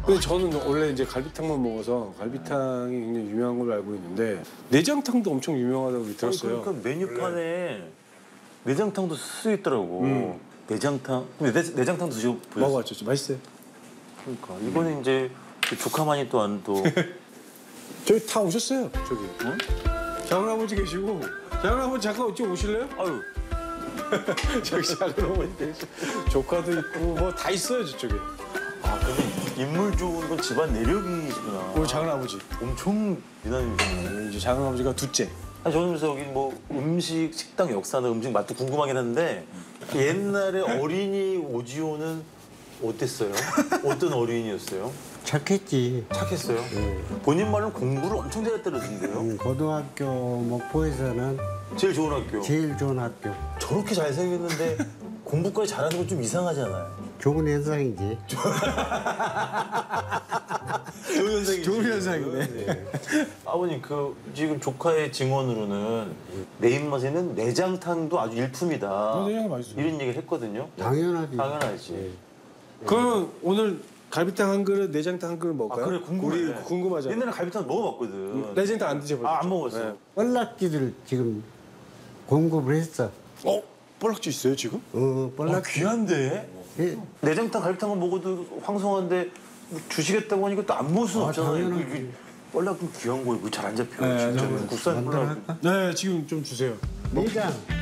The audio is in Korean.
근데 저는 원래 이제 갈비탕만 먹어서 갈비탕이 굉장히 유명한 걸로 알고 있는데 내장탕도 엄청 유명하다고 들었어요. 그러니까 메뉴판에 내장탕도 쓰여 있더라고. 내장탕. 근데 내장탕도 드셔보셨어요? 먹어봤죠. 맛있어요. 그러니까 이거는 이제 조카만이 또 안 또. 저기 다 오셨어요. 저기. 응? 작은아버지 계시고 작은아버지 잠깐 좀 오실래요? 아유. 저기 작은아버지 계시고 조카도 있고 뭐 다 있어요 저쪽에. 아 근데 인물 좋은 건 집안 내력이시구나. 우리 작은아버지. 엄청 대단히시네. 이제 작은아버지가 둘째. 아니 저는 그래서 여기 뭐 음식 식당 역사나 음식 맛도 궁금하긴 한데 옛날에 어린이 오지호는 어땠어요? 어떤 어린이였어요? 착했지. 착했어요? 본인 말은 공부를 엄청 잘했다던데요? 고등학교 목포에서는 제일 좋은 학교. 제일 좋은 학교. 저렇게 잘생겼는데 공부까지 잘하는 건 좀 이상하잖아요. 좋은 현상이지. 좋은 현상이지. 좋은 현상이네. 네. 아버님 그 지금 조카의 증언으로는 내 입맛에는 내장탕도 아주 일품이다. 내장탕 맛있어요. 이런 얘기를 했거든요. 당연하지. 당연하지. 그러면 오늘 갈비탕 한 그릇, 내장탕 한 그릇 아 먹을까요? 그래 궁금해. 우리 궁금하잖아. 옛날에 갈비탕 먹어봤거든. 내장탕 안 드셔보셨죠? 아, 안 먹었어. 네. 뻘락지를 지금 공급을 했어. 뻘락지 있어요 지금? 뻘락지. 귀한데? 예. 내장탕 갈비탕만 먹어도 황송한데 뭐 주시겠다고 하니까 또 안 먹을 수는 없잖아요. 당연하지. 뻘락 좀 귀한 거예요. 잘 안 잡혀. 네, 진짜 네, 국산 뻘락. 만들어갈까? 네 지금 좀 주세요. 내장.